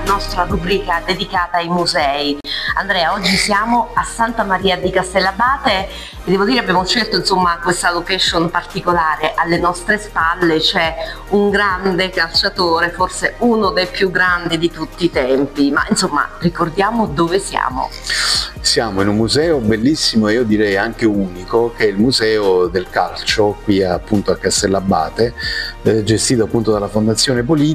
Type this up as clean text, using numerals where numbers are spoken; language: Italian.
nostra rubrica dedicata ai musei. Andrea, oggi siamo a Santa Maria di Castellabate e devo dire abbiamo scelto insomma questa location particolare. Alle nostre spalle c'è un grande calciatore, forse uno dei più grandi di tutti i tempi, ma insomma ricordiamo dove siamo. Siamo in un museo bellissimo e io direi anche unico, che è il Museo del Calcio qui appunto a Castellabate, gestito appunto dalla Fondazione Politi.